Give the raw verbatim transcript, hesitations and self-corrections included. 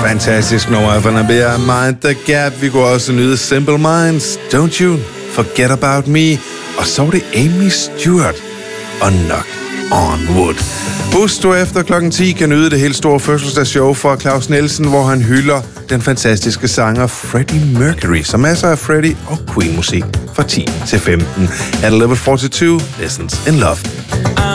Fantastisk nummer af Van Abia, Mind the Gap. Vi kunne også nyde Simple Minds, Don't You Forget About Me. Og så var det Amy Stewart og Knock on Wood. Husk, du efter klokken ti kan nyde det helt store fødselsdagsshow fra Claus Nielsen, hvor han hylder den fantastiske sanger Freddie Mercury, så masser af Freddie og Queen-musik fra ti til femten. At level forty-two, Lessons in Love.